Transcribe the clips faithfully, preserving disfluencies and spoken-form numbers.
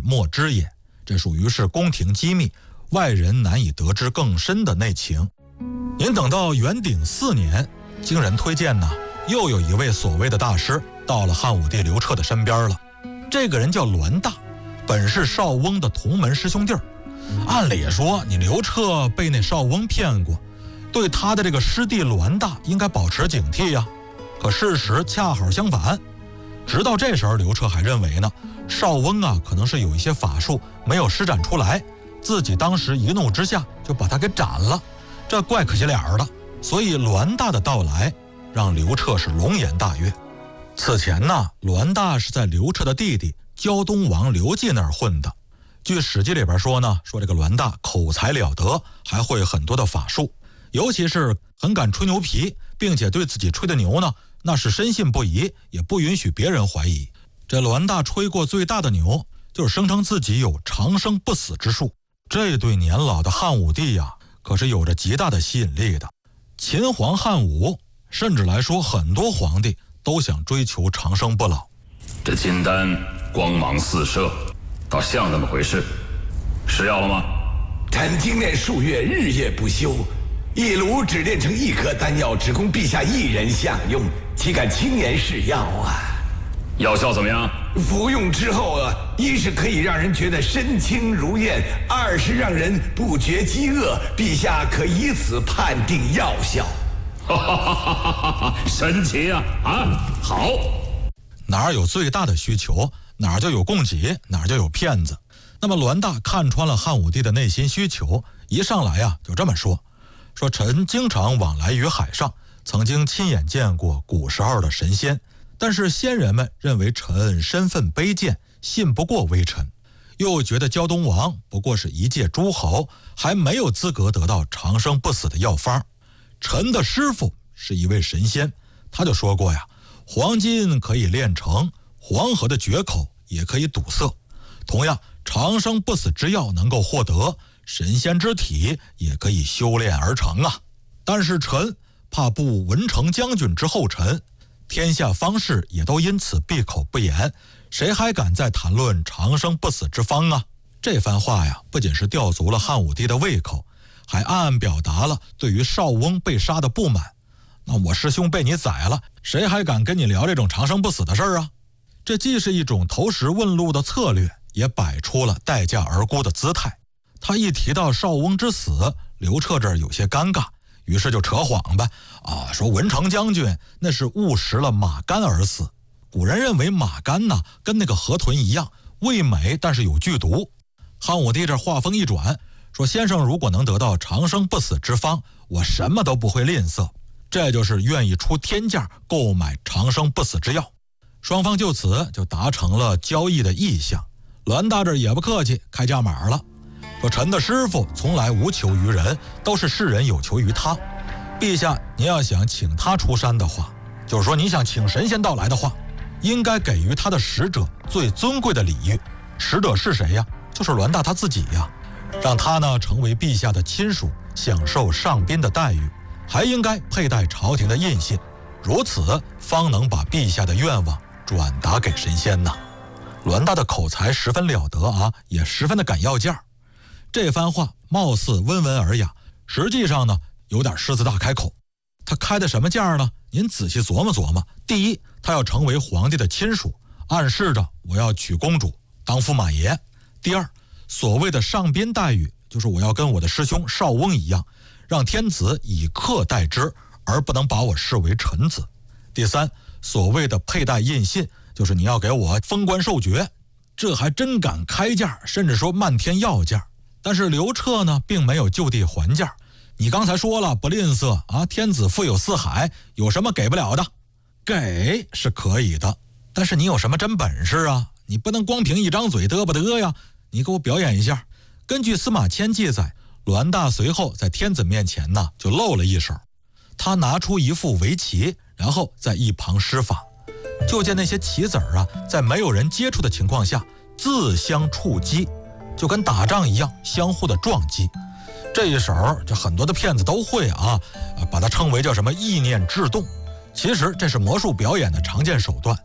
莫知也，这属于是宫廷机密，外人难以得知更深的内情。您等到元鼎四年，经人推荐呢，又有一位所谓的大师到了汉武帝刘彻的身边了。这个人叫栾大，本是邵翁的同门师兄弟儿。按理说你刘彻被那邵翁骗过，对他的这个师弟栾大应该保持警惕呀。可事实恰好相反，直到这时候刘彻还认为呢，邵翁啊可能是有一些法术没有施展出来，自己当时一怒之下就把他给斩了，这怪可惜脸儿的。所以栾大的到来让刘彻是龙颜大悦。此前呢，栾大是在刘彻的弟弟胶东王刘季那儿混的。据史记里边说呢，说这个栾大口才了得，还会很多的法术，尤其是很敢吹牛皮，并且对自己吹的牛呢，那是深信不疑，也不允许别人怀疑。这栾大吹过最大的牛，就是声称自己有长生不死之术，这对年老的汉武帝呀，可是有着极大的吸引力的。秦皇汉武，甚至来说很多皇帝都想追求长生不老。 这金丹光芒四射，倒像那么回事。吃药了吗？ 臣经练数月，日夜不休，一炉只炼成一颗丹药，只供陛下一人享用，岂敢轻言是药啊？ 药效怎么样？ 服用之后啊，一是可以让人觉得身轻如燕，二是让人不觉饥饿，陛下可以此判定药效。 哈哈哈哈哈哈！神奇啊！啊，好。 哪儿有最大的需求，哪儿就有供给，哪儿就有骗子。那么栾大看穿了汉武帝的内心需求，一上来啊就这么说：说臣经常往来于海上，曾经亲眼见过古时候的神仙，但是仙人们认为臣身份卑贱，信不过微臣，又觉得胶东王不过是一介诸侯，还没有资格得到长生不死的药方。臣的师傅是一位神仙，他就说过呀，黄金可以炼成，黄河的决口也可以堵塞，同样长生不死之药能够获得，神仙之体也可以修炼而成啊。但是臣怕步文成将军之后尘，天下方士也都因此闭口不言，谁还敢再谈论长生不死之方啊？这番话呀，不仅是吊足了汉武帝的胃口，还暗暗表达了对于邵翁被杀的不满。那我师兄被你宰了，谁还敢跟你聊这种长生不死的事儿啊？这既是一种投石问路的策略，也摆出了待价而沽的姿态。他一提到邵翁之死，刘彻这儿有些尴尬，于是就扯谎呗，啊，说文成将军那是误食了马肝而死。古人认为马肝呢跟那个河豚一样，味美但是有剧毒。汉武帝这话锋一转，说先生如果能得到长生不死之方，我什么都不会吝啬。这就是愿意出天价购买长生不死之药。双方就此就达成了交易的意向。栾大这也不客气，开价码了，说臣的师傅从来无求于人，都是世人有求于他。陛下您要想请他出山的话，就是说你想请神仙到来的话，应该给予他的使者最尊贵的礼遇。使者是谁呀？就是栾大他自己呀，让他呢成为陛下的亲属，享受上宾的待遇，还应该佩戴朝廷的印信，如此方能把陛下的愿望转达给神仙呐。栾大的口才十分了得啊，也十分的赶要价。这番话貌似温文尔雅，实际上呢有点狮子大开口。他开的什么价呢？您仔细琢磨琢磨。第一，他要成为皇帝的亲属，暗示着我要娶公主当驸马爷。第二，所谓的上宾待遇，就是我要跟我的师兄邵翁一样，让天子以客待之，而不能把我视为臣子。第三，所谓的佩戴印信，就是你要给我封官授爵。这还真敢开价，甚至说漫天要价。但是刘彻呢并没有就地还价。你刚才说了不吝啬啊，天子富有四海，有什么给不了的？给是可以的，但是你有什么真本事啊？你不能光凭一张嘴嘚不得呀，你给我表演一下。根据司马迁记载，栾大随后在天子面前呢就露了一手，他拿出一副围棋，然后在一旁施法，就见那些棋子儿啊在没有人接触的情况下自相触击，就跟打仗一样相互的撞击。这一手这很多的骗子都会啊，把它称为叫什么意念制动。其实这是魔术表演的常见手段。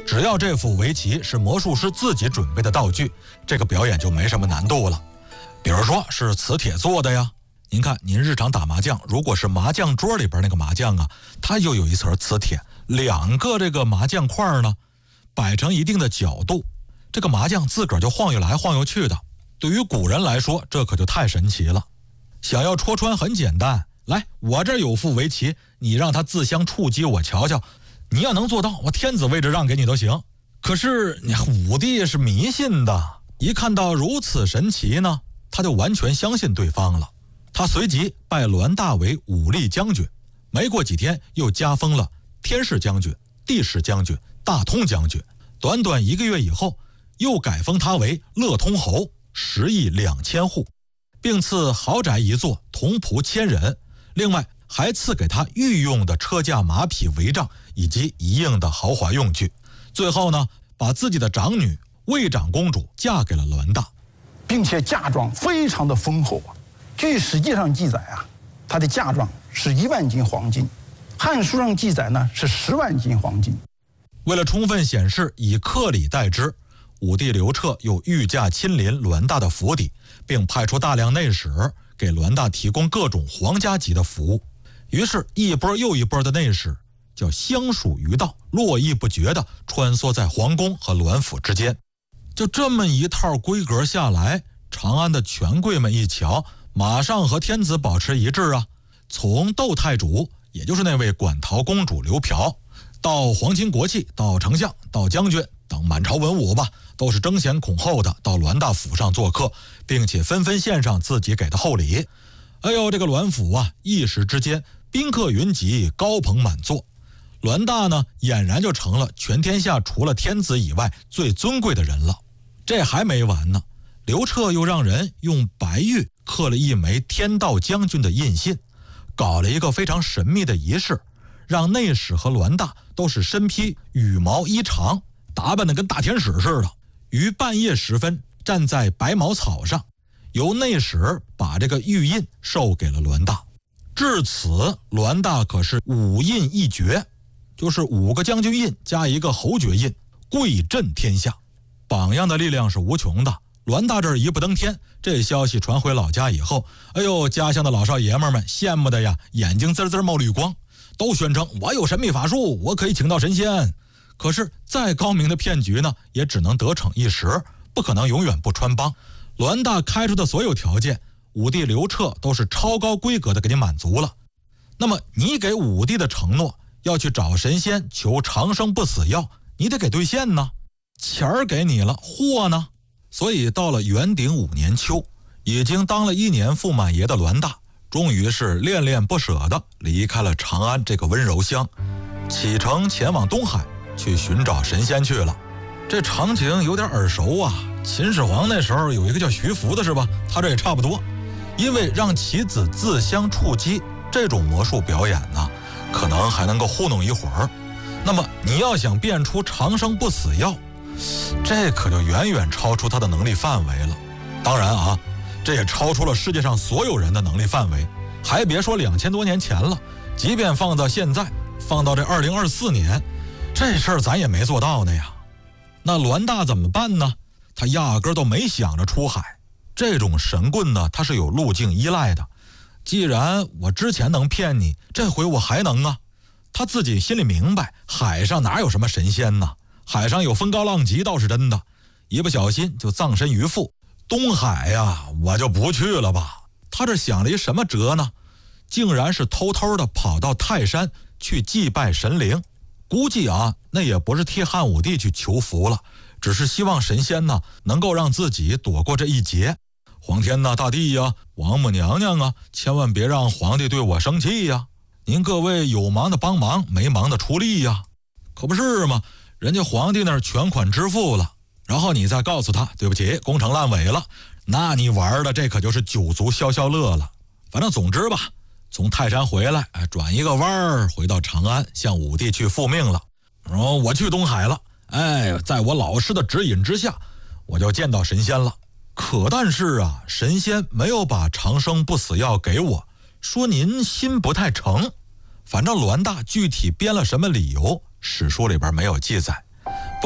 只要这副围棋是魔术师自己准备的道具，这个表演就没什么难度了。比如说是磁铁做的呀，您看您日常打麻将，如果是麻将桌里边那个麻将啊，它就有一层磁铁，两个这个麻将块呢摆成一定的角度，这个麻将自个儿就晃悠来晃悠去的。对于古人来说，这可就太神奇了。想要戳穿很简单，来，我这有副围棋，你让它自相触击，我瞧瞧。你要能做到，我天子位置让给你都行。可是你武帝是迷信的，一看到如此神奇呢，他就完全相信对方了。他随即拜栾大为武力将军，没过几天又加封了天士将军、地士将军、大通将军。短短一个月以后，又改封他为乐通侯，食邑两千户，并赐豪宅一座，同仆千人。另外还赐给他御用的车驾马匹帷帐以及一应的豪华用具。最后呢，把自己的长女魏长公主嫁给了栾大， 并且嫁妆非常的丰厚啊。据史记上记载啊，她的嫁妆是一万斤黄金，汉书上记载呢是十万斤黄金。 为了充分显示以克礼待之，武帝刘彻又御驾亲临栾大的府邸，并派出大量内史给栾大提供各种皇家级的服务。于是一波又一波的内史叫相属于道，络绎不绝地穿梭在皇宫和栾府之间。就这么一套规格下来，长安的权贵们一瞧，马上和天子保持一致啊。从窦太主，也就是那位馆陶公主刘嫖，到皇亲国戚，到丞相，到将军等满朝文武吧，都是争先恐后的到栾大府上做客，并且纷纷献上自己给的厚礼。哎呦，这个栾府啊，一时之间宾客云集，高朋满座。栾大呢，俨然就成了全天下除了天子以外最尊贵的人了。这还没完呢，刘彻又让人用白玉刻了一枚天道将军的印信，搞了一个非常神秘的仪式，让内史和栾大都是身披羽毛衣裳，打扮得跟大天使似的，于半夜时分站在白茅草上，由内史把这个玉印授给了栾大。至此，栾大可是五印一爵，就是五个将军印加一个侯爵印，贵震天下，榜样的力量是无穷的。栾大这儿一步登天，这消息传回老家以后，哎呦，家乡的老少爷们们羡慕的呀，眼睛滋滋冒绿光，都宣称我有神秘法术，我可以请到神仙。可是再高明的骗局呢，也只能得逞一时，不可能永远不穿帮。栾大开出的所有条件，武帝刘彻都是超高规格的给你满足了。那么你给武帝的承诺，要去找神仙求长生不死药，你得给兑现呢。钱儿给你了，货呢？所以到了元鼎五年秋，已经当了一年驸马爷的栾大，终于是恋恋不舍地离开了长安这个温柔乡，启程前往东海去寻找神仙去了。这场景有点耳熟啊，秦始皇那时候有一个叫徐福的是吧？他这也差不多。因为让棋子自相触击这种魔术表演呢，可能还能够糊弄一会儿。那么你要想变出长生不死药，这可就远远超出他的能力范围了。当然啊，这也超出了世界上所有人的能力范围。还别说两千多年前了，即便放到现在，放到这二零二四年，这事儿咱也没做到呢呀。那栾大怎么办呢？他压根儿都没想着出海。这种神棍呢，它是有路径依赖的。既然我之前能骗你，这回我还能啊。他自己心里明白，海上哪有什么神仙呢？海上有风高浪急倒是真的，一不小心就葬身鱼腹。东海呀，我就不去了吧。他这想了一什么辙呢？竟然是偷偷的跑到泰山去祭拜神灵。估计啊，那也不是替汉武帝去求福了，只是希望神仙呢能够让自己躲过这一劫。皇天呐，大帝呀，王母娘娘啊，千万别让皇帝对我生气呀！您各位有忙的帮忙，没忙的出力呀！可不是嘛，人家皇帝那儿全款支付了，然后你再告诉他对不起，工程烂尾了，那你玩的这可就是酒足消消乐了。反正总之吧，从泰山回来，哎，转一个弯儿回到长安，向武帝去复命了。然后我去东海了，哎，在我老师的指引之下，我就见到神仙了。可但是啊，神仙没有把长生不死药给我，说您心不太诚。反正栾大具体编了什么理由，史书里边没有记载。不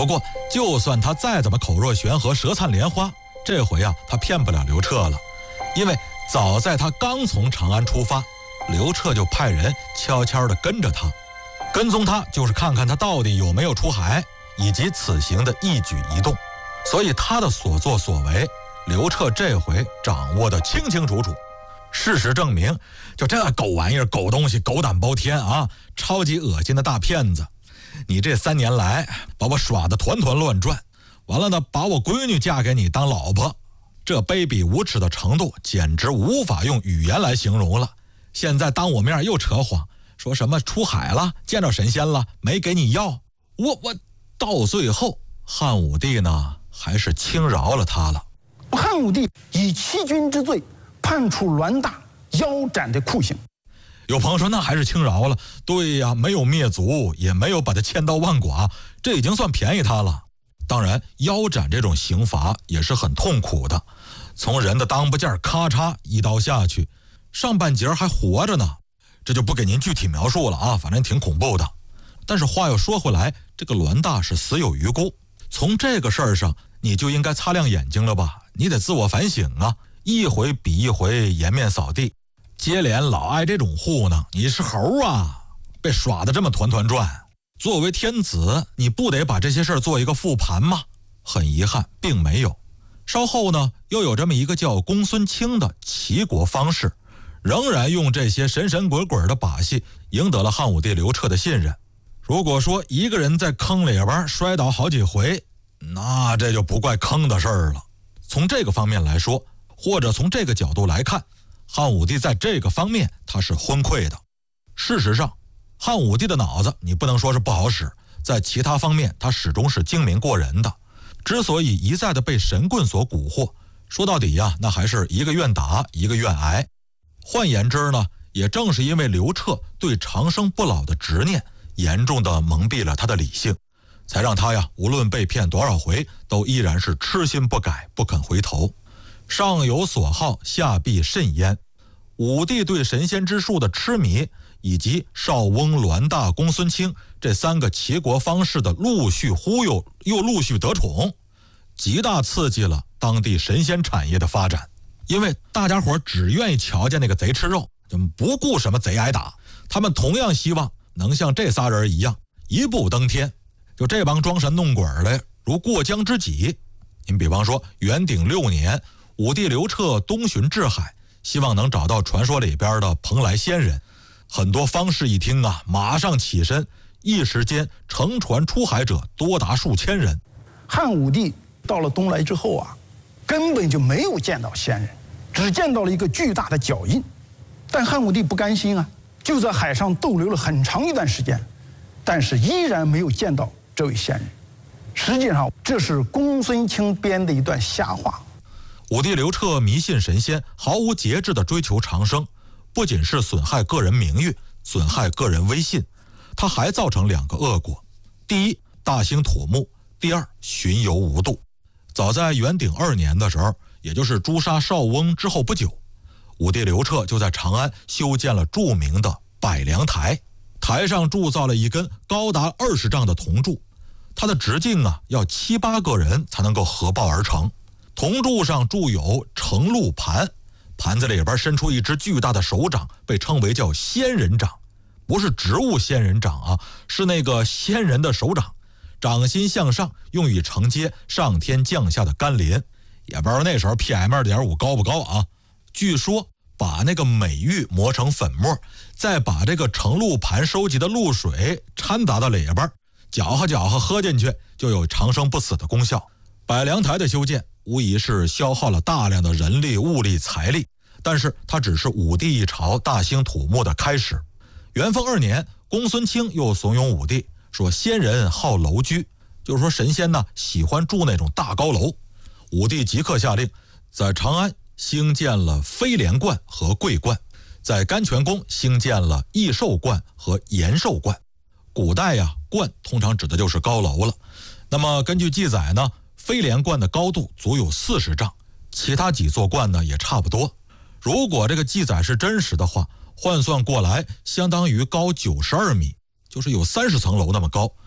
不过，就算他再怎么口若悬河、舌灿莲花，这回啊，他骗不了刘彻了，因为早在他刚从长安出发，刘彻就派人悄悄地跟着他，跟踪他就是看看他到底有没有出海，以及此行的一举一动。所以他的所作所为，刘彻这回掌握得清清楚楚。事实证明，就这狗玩意儿、狗东西、狗胆包天啊，超级恶心的大骗子！你这三年来把我耍得团团乱转，完了呢，把我闺女嫁给你当老婆，这卑鄙无耻的程度简直无法用语言来形容了。现在当我面又扯谎，说什么出海了，见着神仙了，没给你要，我我到最后，汉武帝呢还是轻饶了他了。 汉武帝以欺君之罪判处栾大腰斩的酷刑。 有朋友说那还是轻饶了，对呀，没有灭族，也没有把他千刀万剐，这已经算便宜他了。当然腰斩这种刑罚也是很痛苦的，从人的裆部件咔嚓一刀下去，上半截还活着呢，这就不给您具体描述了啊，反正挺恐怖的。但是话又说回来，这个栾大是死有余辜，从这个事儿上你就应该擦亮眼睛了吧，你得自我反省啊，一回比一回颜面扫地，接连老挨这种糊弄，你是猴啊，被耍得这么团团转。作为天子，你不得把这些事儿做一个复盘吗？很遗憾，并没有。稍后呢，又有这么一个叫公孙卿的齐国方士，仍然用这些神神鬼鬼的把戏赢得了汉武帝刘彻的信任。如果说一个人在坑里边摔倒好几回，那这就不怪坑的事儿了。从这个方面来说，或者从这个角度来看，汉武帝在这个方面他是昏聩的。事实上，汉武帝的脑子你不能说是不好使，在其他方面他始终是精明过人的。之所以一再的被神棍所蛊惑，说到底呀，那还是一个愿打一个愿挨。换言之呢，也正是因为刘彻对长生不老的执念严重的蒙蔽了他的理性，才让他呀无论被骗多少回，都依然是痴心不改，不肯回头。上有所好，下必甚焉。武帝对神仙之术的痴迷，以及少翁、栾大、公孙卿这三个齐国方士的陆续忽悠又陆续得宠，极大刺激了当地神仙产业的发展。因为大家伙只愿意瞧见那个贼吃肉，就不顾什么贼挨打，他们同样希望能像这仨人一样一步登天。就这帮装神弄鬼的如过江之鲫。您比方说元鼎六年，武帝刘彻东巡至海，希望能找到传说里边的蓬莱仙人。很多方士一听啊，马上起身，一时间乘船出海者多达数千人。 汉武帝到了东莱之后啊，根本就没有见到仙人，只见到了一个巨大的脚印。但汉武帝不甘心啊，就在海上逗留了很长一段时间，但是依然没有见到这位仙人。实际上这是公孙卿编的一段瞎话。 武帝刘彻迷信神仙，毫无节制地追求长生，不仅是损害个人名誉，损害个人威信，他还造成两个恶果。第一，大兴土木；第二，巡游无度。早在元鼎二年的时候，也就是诛杀少翁之后不久，武帝刘彻就在长安修建了著名的百梁台，台上铸造了一根高达二十丈的铜柱，它的直径啊要七八个人才能够合抱而成。铜柱上铸有承禄盘，盘子里边伸出一只巨大的手掌，被称为叫仙人掌，不是植物仙人掌啊，是那个仙人的手掌，掌心向上，用以承接上天降下的甘霖。也不知道那时候 P M 二点五 高不高啊？据说把那个美玉磨成粉末，再把这个承禄盘收集的露水掺杂到里边，搅和搅和喝进去，就有长生不死的功效。百梁台的修建无疑是消耗了大量的人力、物力、财力，但是它只是武帝一朝大兴土木的开始。元丰二年，公孙卿又怂恿武帝说，仙人好楼居，就是说神仙呢喜欢住那种大高楼。武帝即刻下令，在长安兴建了飞廉观和桂观，在甘泉宫兴建了益寿观和延寿观。古代呀，观通常指的就是高楼了。那么根据记载呢，飞廉观的高度足有四十丈，其他几座观呢也差不多。如果这个记载是真实的话，换算过来相当于高九十二米，就是有三十层楼那么高。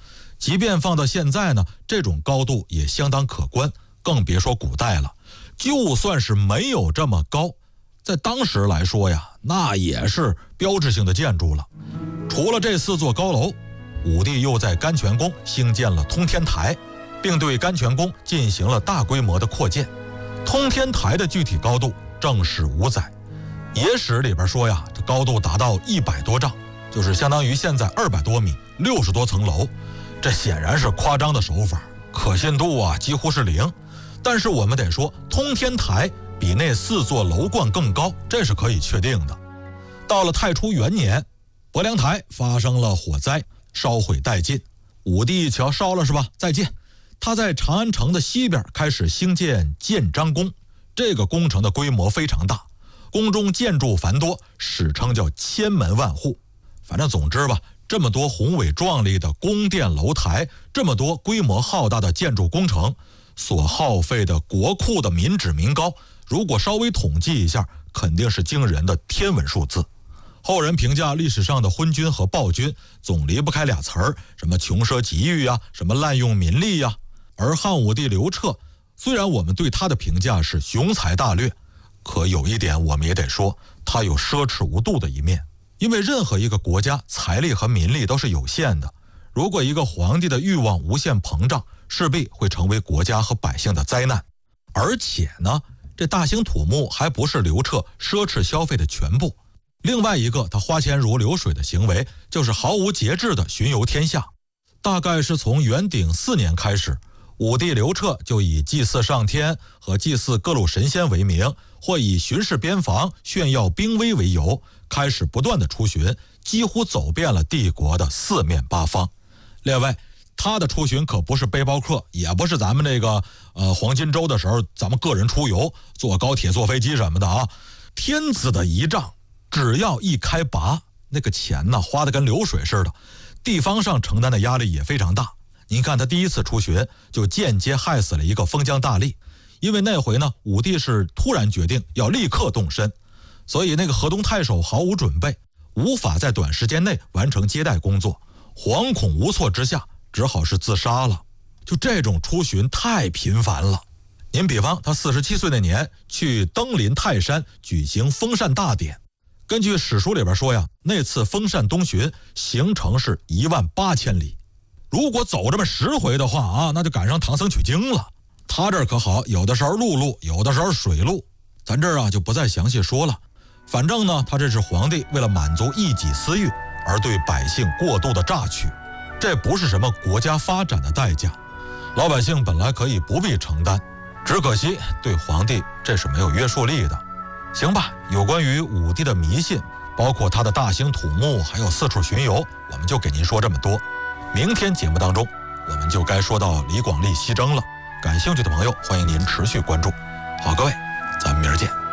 即便放到现在呢，这种高度也相当可观，更别说古代了。就算是没有这么高，在当时来说呀，那也是标志性的建筑了。除了这四座高楼，武帝又在甘泉宫兴建了通天台，并对甘泉宫进行了大规模的扩建。通天台的具体高度正史五载，野史里边说呀，这高度达到一百多丈，就是相当于现在二百多米，六十多层楼。这显然是夸张的手法，可信度啊几乎是零。但是我们得说，通天台比那四座楼观更高，这是可以确定的。到了太初元年，博梁台发生了火灾，烧毁殆尽。武帝一瞧烧了是吧，再建。他在长安城的西边开始兴建建章宫，这个工程的规模非常大，宫中建筑繁多，史称叫千门万户。反正总之吧，这么多宏伟壮丽的宫殿楼台，这么多规模浩大的建筑工程，所耗费的国库的民脂民膏，如果稍微统计一下，肯定是惊人的天文数字。后人评价历史上的昏君和暴君，总离不开俩词儿，什么穷奢极欲呀，什么滥用民力呀。而汉武帝刘彻，虽然我们对他的评价是雄才大略，可有一点我们也得说，他有奢侈无度的一面。因为任何一个国家财力和民力都是有限的，如果一个皇帝的欲望无限膨胀，势必会成为国家和百姓的灾难。而且呢，这大兴土木还不是刘彻奢侈消费的全部。另外一个他花钱如流水的行为，就是毫无节制的巡游天下。大概是从元鼎四年开始，武帝刘彻就以祭祀上天和祭祀各路神仙为名，或以巡视边防、炫耀兵威为由，开始不断的出巡，几乎走遍了帝国的四面八方。另外，他的出巡可不是背包客，也不是咱们这个呃黄金周的时候咱们个人出游，坐高铁、坐飞机什么的啊。天子的仪仗，只要一开拔，那个钱呢花得跟流水似的，地方上承担的压力也非常大。您看他第一次出巡就间接害死了一个封疆大吏，因为那回呢武帝是突然决定要立刻动身，所以那个河东太守毫无准备，无法在短时间内完成接待工作，惶恐无措之下只好是自杀了。就这种出巡太频繁了。您比方他四十七岁那年去登临泰山举行封禅大典，根据史书里边说呀，那次封禅东巡行程是一万八千里，如果走这么十回的话啊，那就赶上唐僧取经了。他这儿可好，有的时候陆路，有的时候水路，咱这儿啊就不再详细说了。反正呢，他这是皇帝为了满足一己私欲而对百姓过度的榨取，这不是什么国家发展的代价，老百姓本来可以不必承担，只可惜对皇帝这是没有约束力的。行吧，有关于武帝的迷信，包括他的大兴土木，还有四处巡游，我们就给您说这么多。明天节目当中，我们就该说到李广利西征了。感兴趣的朋友，欢迎您持续关注。好，各位，咱们明儿见。